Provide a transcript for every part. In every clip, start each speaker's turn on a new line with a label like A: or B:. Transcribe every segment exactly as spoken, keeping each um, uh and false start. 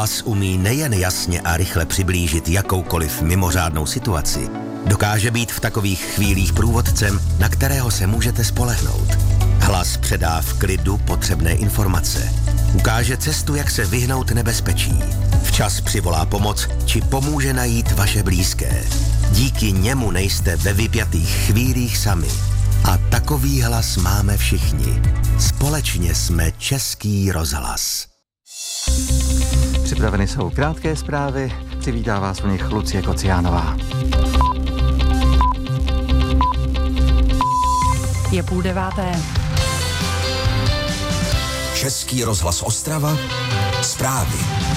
A: Hlas umí nejen jasně a rychle přiblížit jakoukoliv mimořádnou situaci, dokáže být v takových chvílích průvodcem, na kterého se můžete spolehnout. Hlas předá v klidu potřebné informace. Ukáže cestu, jak se vyhnout nebezpečí. Včas přivolá pomoc, či pomůže najít vaše blízké. Díky němu nejste ve vypjatých chvílích sami. A takový hlas máme všichni. Společně jsme Český rozhlas.
B: Připraveny jsou krátké zprávy, přivítá vás v nich Lucie Kociánová.
C: Je půl deváté.
A: Český rozhlas Ostrava, zprávy.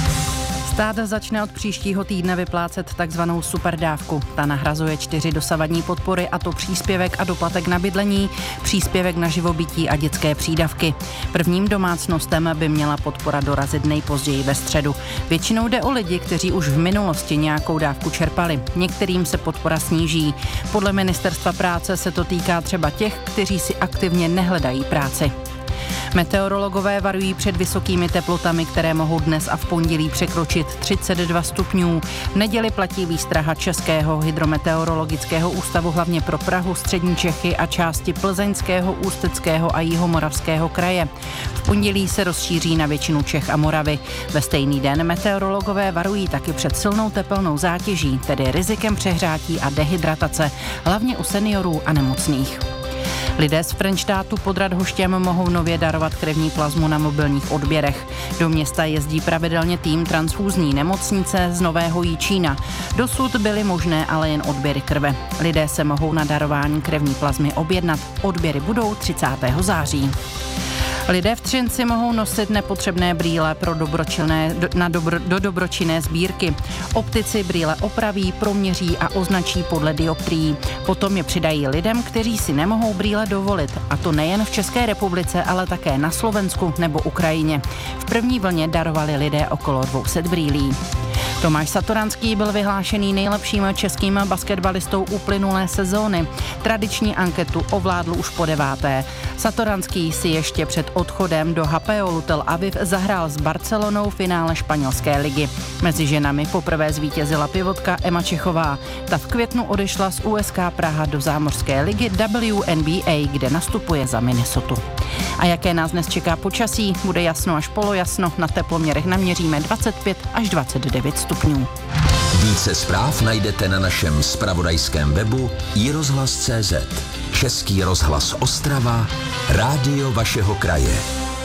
C: Stát začne od příštího týdne vyplácet takzvanou superdávku. Ta nahrazuje čtyři dosavadní podpory, a to příspěvek a doplatek na bydlení, příspěvek na živobytí a dětské přídavky. Prvním domácnostem by měla podpora dorazit nejpozději ve středu. Většinou jde o lidi, kteří už v minulosti nějakou dávku čerpali. Některým se podpora sníží. Podle Ministerstva práce se to týká třeba těch, kteří si aktivně nehledají práci. Meteorologové varují před vysokými teplotami, které mohou dnes a v pondělí překročit třicet dva stupňů. V neděli platí výstraha Českého hydrometeorologického ústavu hlavně pro Prahu, střední Čechy a části Plzeňského, Ústeckého a Jihomoravského kraje. V pondělí se rozšíří na většinu Čech a Moravy. Ve stejný den meteorologové varují taky před silnou tepelnou zátěží, tedy rizikem přehrátí a dehydratace, hlavně u seniorů a nemocných. Lidé z Frenštátu pod Radhoštěm mohou nově darovat krevní plazmu na mobilních odběrech. Do města jezdí pravidelně tým transfúzní nemocnice z Nového Jičína. Dosud byly možné ale jen odběry krve. Lidé se mohou na darování krevní plazmy objednat. Odběry budou třicátého září. Lidé v Třinci mohou nosit nepotřebné brýle pro dobročinné, do, na dobro, do dobročinné sbírky. Optici brýle opraví, proměří a označí podle dioptrií. Potom je přidají lidem, kteří si nemohou brýle dovolit. A to nejen v České republice, ale také na Slovensku nebo Ukrajině. V první vlně darovali lidé okolo dvě stě brýlí. Tomáš Satoranský byl vyhlášený nejlepším českým basketbalistou uplynulé sezóny. Tradiční anketu ovládl už po deváté. Satoranský si ještě před odchodem do Hapoelu Tel Aviv zahrál s Barcelonou finále španělské ligy. Mezi ženami poprvé zvítězila pivotka Emma Čechová. Ta v květnu odešla z U S K Praha do zámořské ligy W N B A, kde nastupuje za Minnesotu. A jaké nás dnes čeká počasí? Bude jasno až polojasno, na teploměrech naměříme dvacet pět až dvacet devět stupňů.
A: Více zpráv najdete na našem zpravodajském webu i rozhlas tečka cé zet. Český rozhlas Ostrava, rádio vašeho kraje.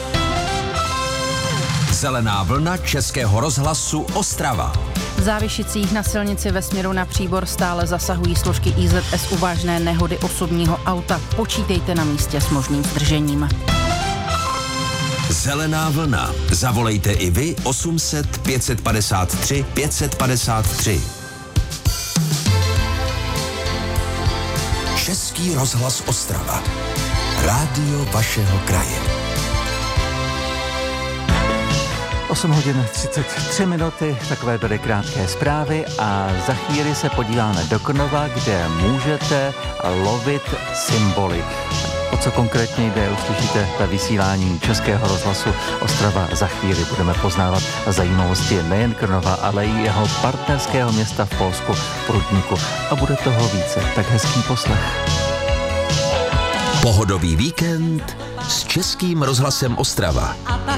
A: Zelená vlna Českého rozhlasu Ostrava.
C: V Závišicích na silnici ve směru na Příbor stále zasahují složky I Z S u vážné nehody osobního auta. Počítejte na místě s možným zdržením.
A: Zelená vlna. Zavolejte i vy osm set pět set padesát tři pět set padesát tři. Český rozhlas Ostrava. Rádio vašeho kraje.
B: osm hodin třicet tři minuty, takové byly krátké zprávy a za chvíli se podíváme do Krnova, kde můžete lovit symboly. O co konkrétně jde, uslyšíte ve vysílání Českého rozhlasu Ostrava. Za chvíli budeme poznávat zajímavosti nejen Krnova, ale i jeho partnerského města v Polsku, Prudníku. A bude toho více, tak hezký poslech.
A: Pohodový víkend s Českým rozhlasem Ostrava.